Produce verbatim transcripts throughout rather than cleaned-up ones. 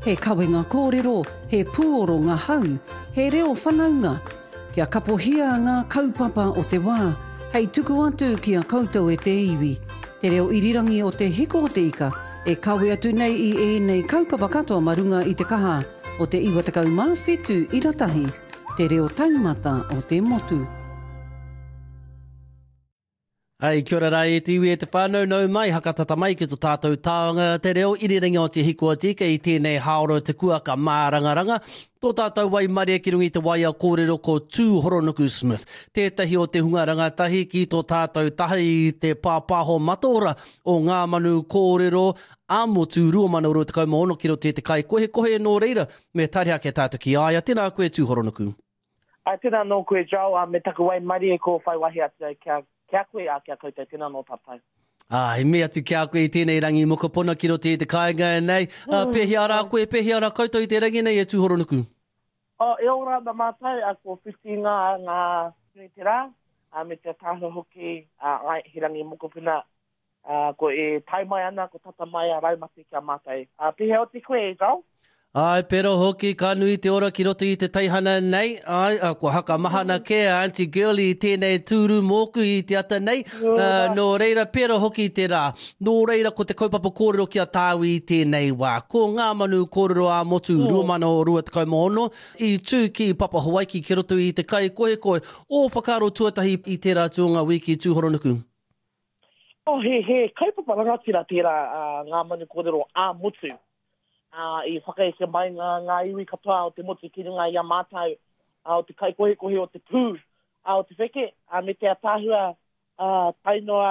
he kawenga kōrero, he pūoro ngā hau, he reo whanaunga, kia kapohia ngā kaupapa o te wā, hei tuku atu ki a koutou e te iwi, te reo irirangi o te hiko o te ika, e kawe atu nei i e nei kaupapa katoa marunga i te kaha, o te iwa takau mā whetu i ratahi, te reo taumata o te motu. Ai, kia ora rai, e te iwi e te whānau nau mai, hakatata mai ki tō tātou tāonga, te reo irirangi o te hiko o tika i tēnei haoro te kua ka mārangaranga, tō tātou wai maria ki rungi te waia kōrero ko Tū Horonuku Smith. Tētahi o te hunga rangatahi ki tō tātou tahi i te pāpāho matora o ngā manu kōrero a motu rua mana uro te kaumaono ki ro te te kai kohe kohe nō reira, me tariha ke tātou ki aia. Tēnā koe Tū Horonuku. A tēnā nō koe jau, a me taku wai maria ko whai wahi atu kia kia koe a kia koutou, tēnā nō tātou. Ah, he mea tu kia koe i tēnei rangi mokopona ki ro te te kāinga nei. Uh, pehi ara koe, pehi ara koutou i te rangi nei e Tū Horonuku. O, e ora na mātai a ko whiti ngā ngā tui te rā, a me te tāho hoki a ngai he rangi mokopuna, a ko e tai mai ana, ko tata mai a raumati kia mātai. A pehi o te koe e jau? Ai, pero hoki ka nui te ora ki roto i te taihana nei. Ai, a, ko haka mahana ke a Auntie Girlie i tēnei tūru mōku i te ata nei. Uh, nō reira, pero hoki te rā. Nō reira, ko te kaupapa kōrero kia tāwi i tēnei wā. Ko ngā manu kōrero a motu mm. rua mana o rua te kaumaono. I tū ki Papa Hawaiki ki roto i te kai koe koe. O whakaro tuatahi i tērā tūnga wiki Tū Horonuku. Oh, he, he, kaupapa rangatira tērā uh, ngā manu kōrero a motu. Uh, I whakaeke mai ngā, ngā iwi katoa o te motu ki runga i a mātau, uh, o te kai kohe kohe o te pū, uh, o te wheke, uh, me te atahua uh, tainoa,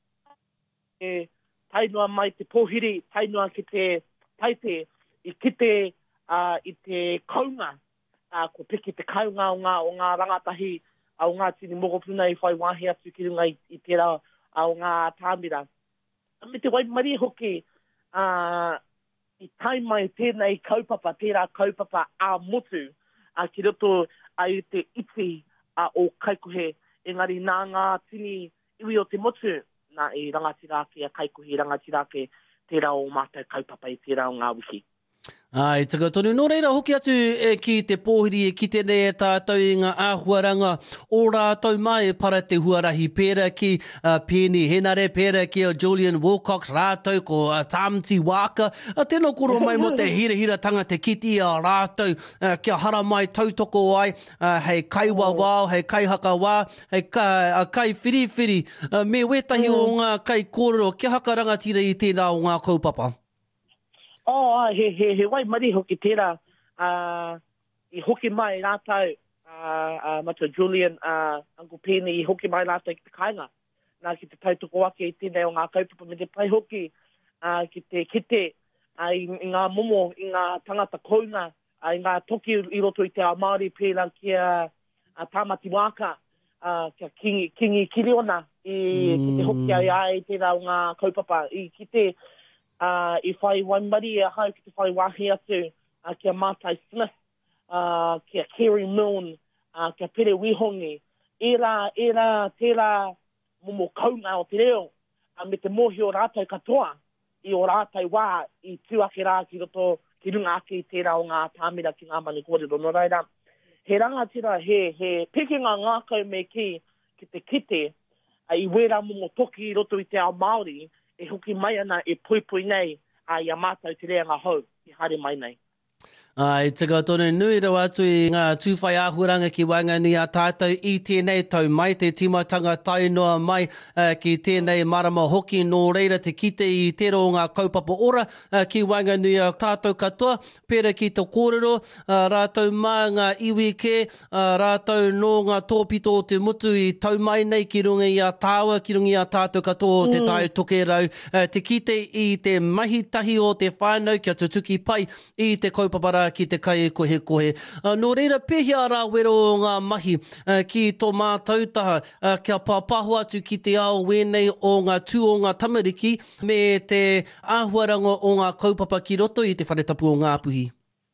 e, tainoa mai te pōhiri, tainoa ki te taite, i kite uh, i te kaunga, uh, ko piki te kaunga o ngā, o ngā rangatahi, uh, o ngā tini mokopuna i whai wāhi atu ki runga i, i tērā uh, o ngā tāmira. Uh, me te waimari hoki, uh, i tai mai tēnei kaupapa, tērā kaupapa a motu, a ki roto a i te iti a o kaikohe, engari nā ngā tini iwi o te motu, nā i rangatirake a kaikohe rangatirake tērā o mātou kaupapa i tērā o ngā wiki. Ai, taka tonu. Nō reira, hoki atu e ki te pōhiri e ki tēnei e tātou i ngā āhuaranga o rātou mai e para te huarahi pēra ki uh, Penny Henare, pēra ki o Julian Wilcox, rātou ko uh, Tamti Waka. Uh, tēnā koro mai mo te hira tanga te kiti a rātou uh, kia hara mai tautoko ai, uh, hei kaiwa wā, hei kaihaka wā, hei ka, uh, kai whiriwhiri. Uh, me wetahi mm. o ngā kai kōrero, kia haka rangatira i tēnā o ngā kaupapa? Oh, he, he, he wai mari hoki tērā, uh, i hoki mai rātou, uh, uh, matua Julian, uh, Uncle Penny, i hoki mai rātou ki te kāinga. Nā ki te tautoko ake i tēnei o ngā kaupapa me te pai hoki, uh, ki te kite, uh, i, i ngā momo, i ngā tangata kounga, uh, i ngā toki i roto i te a Māori pēra kia uh, Tāmati Waka, uh, kia Kingi, Kingi Kiriona, i mm. ki te hoki ai ai tērā o ngā kaupapa, i ki te Uh, I whai waimari e hau ki te whai wahi atu, uh, kia Mātai Smith, uh, kia Kerry Milne, uh, kia Pere Wihongi, e rā, e rā, tērā momo kaunga o te reo, uh, me te mohi o rātou katoa, i o rātou wā, i tuake rā ki roto, ki runga ake i tērā o ngā tāmira ki ngā mani kōrero. No reira, he rangatira, he, he pekinga ngākau me ki, ki te kite, uh, i wera momo toki i roto i te ao Māori, e hoki mai ana e pui pui nei a ia mātou te rea ngā hau, i hare mai nei. Ai, tika tonu nui rau atu i ngā tūwhai āhuranga ki Wainganui a tātou i tēnei tau mai, te timatanga tainoa mai uh, ki tēnei marama hoki nō reira te kite i tero o ngā kaupapa ora uh, ki Wainganui a tātou katoa, pēra ki te kōrero, uh, rātou mā ngā iwi ke, uh, rātou no ngā tōpito o te mutu i tau mai nei ki runga i a tāua, ki runga i a tātou katoa o te mm. tai toke rau, uh, te kite i te mahitahi o te whānau kia te tuki pai i te kaupapa ki te kai kohe kohe. Uh, nō reira, pehia rā wero o ngā mahi uh, ki tō mātautaha uh, kia pāpaho atu ki te ao wenei o ngā tū o ngā tamariki me te āhuaranga o ngā kaupapa ki roto i te wharetapu o ngā puhi.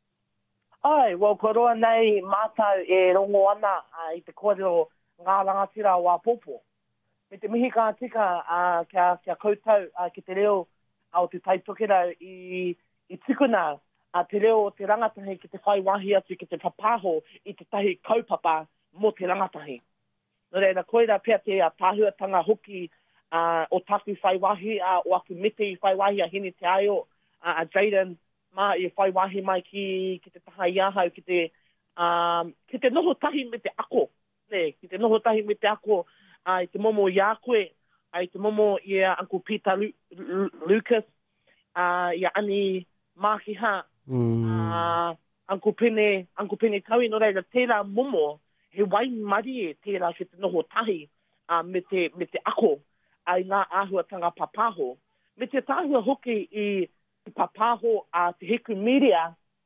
Ai, well, ko roa nei mātau e rongo ana uh, i te kōrero ngā rangatira o a popo. Me te mihi kā tika uh, kia, kia koutou uh, ki te reo au te taitokera i, i tukuna a te reo te rangatahi ki te whai wahi atu ki te papaho i te tahi kaupapa mo te rangatahi. No reira, koeira pia te a tāhuatanga hoki uh, o taku whai wahi, uh, o aku mite i whai wahi a hini te aio, uh, a Jaden, ma i whai wahi mai ki, ki te taha iahau, ki te, um, ki te noho tahi me te ako. Ne, ki te noho tahi me te ako, uh, i te momo i a koe, uh, i te momo i a Uncle Peter Lu Lu Lucas, uh, i a ani Makiha, mm. uh, Uncle Pene, Uncle Pene Taui, no reira, tērā momo, he wai mari e tērā ki te noho tahi uh, me, te, me te ako ai ngā āhuatanga papaho. Me te tāhua hoki i, i papaho a te heku media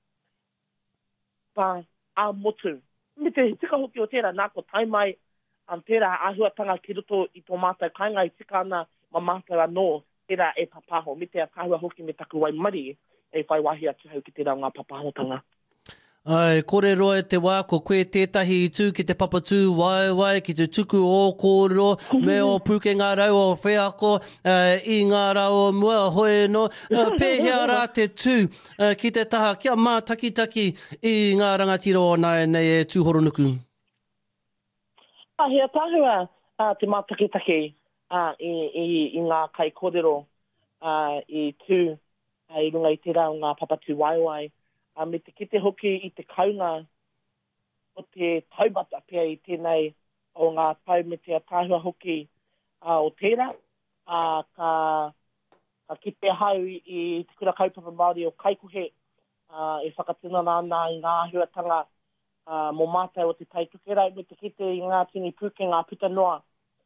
pa a motu. Me te tika hoki o tērā nā ko taimai um, tērā āhuatanga ki roto i tō mātou kainga i tika ana ma mātou anō tērā e papaho. Me te tāhua hoki me taku wai mari e whai wahi atu hau ki tērā ngā papahotanga. Ai, kore roa e te wā, ko koe tētahi i tū ki te papatū wai wai, ki te tuku o kōrero, me o puke ngā rau o wheako, uh, i ngā rau o mua hoi no, uh, pēhea rā te tū uh, ki te taha, kia mā taki-taki i ngā rangatira o nai nei e tūhoronuku. Ah, hea tāhua uh, te mā taki-taki uh, i, i, i ngā kai kōrero uh, i tū, uh, i runga i te rau ngā papatū wai wai. A me te kite hoki i te kaunga o te taumata pia i tēnei o ngā tau me te tāhua hoki uh, o tērā. Uh, ka, ka kite hau i, i te kura kaupapa Māori o Kaikohe uh, e whakatina nāna i ngā ahuatanga uh, mō mātai o te taitukera me te kite i ngā tini pūke ngā puta noa.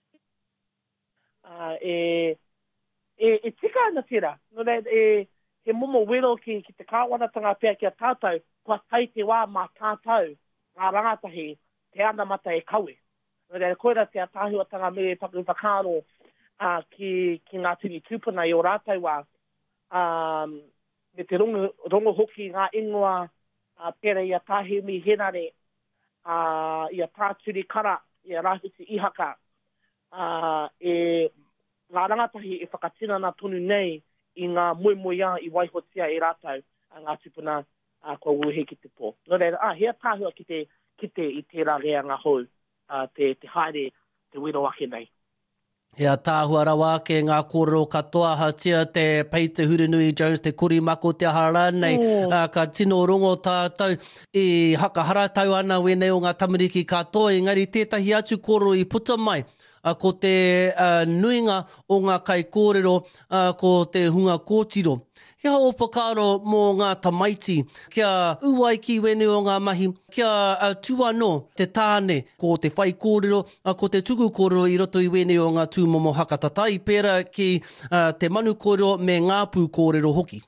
Uh, e, e, e tika ana tērā. No rei, e, he momo wero ki, ki te kāwanatanga pia ki a tātou, kua tai te wā mā tātou, ngā rangatahi, te ana mata e kaue. No reira, koera te a tāhuatanga me taku whakaro uh, ki, ki ngā tini tūpuna i o rātou wā, um, me te rongo, rongo hoki ngā ingoa uh, pera i a tāhi mi henare, uh, i a tāturi kara, i a rāhuti ihaka, uh, e ngā rangatahi e whakatina tonu nei, i ngā moemoea i waihotia e rātou a ngā tupuna a kua uhe ki te pō. No reira, ah, hea tāhua ki te kite i tērā rea ngā hou, uh, te, te haere, te wero ake nei. Hea tāhua rawa ke ngā kōrero katoa hatia te Peter Hurinui Jones, te kuri mako te ahara nei, mm. uh, ka tino rongo tātou i hakahara tau ana wenei o ngā tamariki katoa, engari tētahi atu kōrero i puta mai, Uh, ko te uh, nuinga o ngā kai kōrero, uh, ko te hunga kōtiro. Hea o pakaro mō ngā tamaiti, kia uai ki wene o ngā mahi, kia uh, tuano te tāne ko te whai kōrero, uh, ko te tuku kōrero i roto i wene o ngā tūmomo hakatatai, pera ki uh, te manu kōrero me ngā pū kōrero hoki.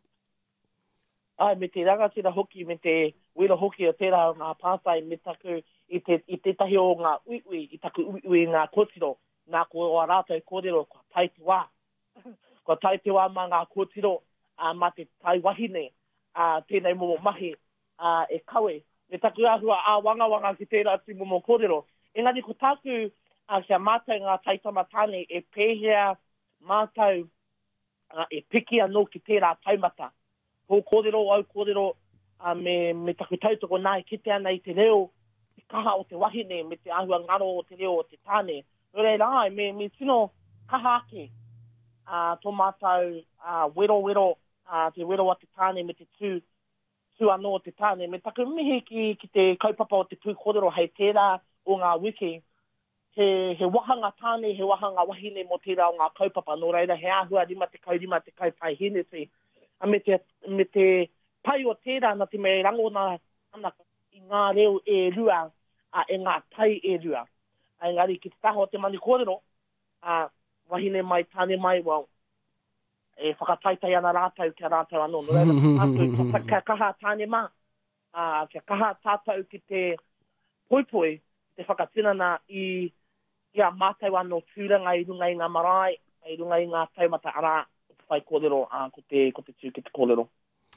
Ai, me te rangatira hoki, me te wera hoki o tērā o ngā pātai, me taku i te, i te tahi o ngā uiui, i taku uiui ngā kōtiro, ngā ko o rātou kōrero, kua tai te wā. Kua tai te wā mā ngā kōtiro, uh, mā te tai wahine, uh, tēnei momo mahi, uh, e kawe. Me taku ahua a wanga wanga ki tērā ti momo kōrero. Engari ko taku, uh, kia mātou ngā taitama tāne, e pēhea mātou, uh, e piki anō ki tērā taumata. Ko kōrero, au kōrero, uh, me, me taku tautoko nai, kite ana i te reo, te kaha o te wahine, me te ahua ngaro o te reo o te tāne. No reira ai, me, me tino kaha ake, uh, tō mātou uh, wero wero, uh, te wero a te tāne me te tū, tū anō o te tāne. Me taku mihi ki, ki te kaupapa o te pū kōrero hei tērā o ngā wiki, he, he wahanga tāne, he wahanga wahine mo tērā o ngā kaupapa. No reira, he ahua rima te kaurima te kaupai hene te. A me te, me te pai o tērā na te me rangona ana i ngā reo e rua, a e ngā tai e rua. A engari ki te taho o te mani kōrero, a wahine mai, tāne mai, well, e whakataitai ana rātau kia rātau anō. No reira, kia kaha tāne mā, a kia kaha tātau ki te poipoi, te whakatinana i ia mātau anō tūranga i runga i ngā marae, i runga i ngā taumata ara, whai kōrero, uh, ko te, ko te tū ki te kōrero.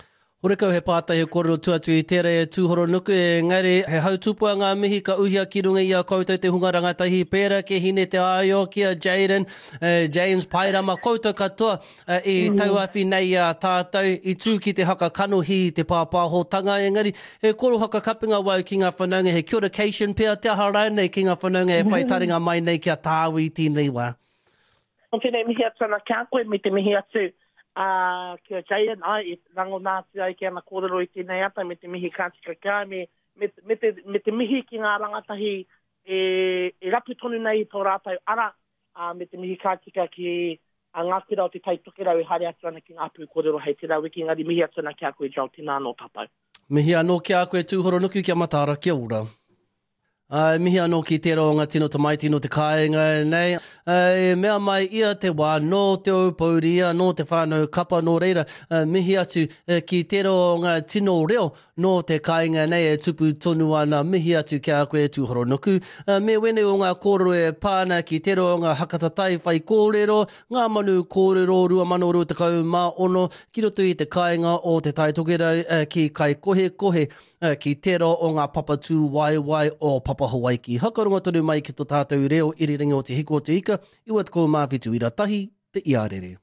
Hore kau he pātai he kororo tuatu i tere e tūhoro nuku e ngare he hautupua ngā mihi ka uhia ki runga i a koutou te hunga rangatahi pēra ke hine te aio kia Jaden, uh, James Pairama koutou katoa uh, i mm. tauawhi nei a tātou i tū ki te haka kanohi te pāpāhotanga engari he koro haka kapinga wau ki ngā whanaunga he curification pia te aha rānei ki ngā whanaunga e whaitaringa mai nei kia tāwi tēnei wā. O tēnei mihi atu ana kia koe me te mihi atu Uh, kia Jaden ai i rango nāti ai ki ana kōrero i tēnei ata me te mihi kātika kia me, me, me, te, me te mihi ki ngā rangatahi e, e rapu tonu nei tō rātai ara uh, me te mihi kātika ki uh, ngā kura o te tai tokerau e hare atu ana ki ngā pū kōrero hei te rau ki ngari mihi atu ana kia koe jau tēnā no tātou. Mihi anō kia koe tūhoro nuku kia matara kia ora. Uh, mihi anō ki te ronga tino te mai tino te kāinga nei. Uh, mea mai ia te wā no te opauria, no te whānau kapa no reira. Uh, mihi atu uh, ki te ronga tino reo no te kāinga nei e tupu tonu ana mihi atu kia koe tūhoro nuku. Uh, me wene o ngā kōrero e pāna ki te ronga hakatatai whai kōrero, ngā manu kōrero rua mano rua te kau mā ono, ki roto i te kāinga o te tai tokerau uh, ki kai kohe kohe. Uh, ki tero o ngā papatū waiwai o Papa Hawaii. Hakaronga tonu mai ki tō tātou reo iriringi o te hiko o te ika, iwa te kou mawhitu i ratahi, te iarere.